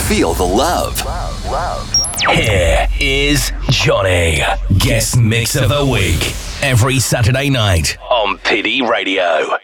feel the love. Here is Johnny, guest mix of the week, every Saturday night on PD Radio.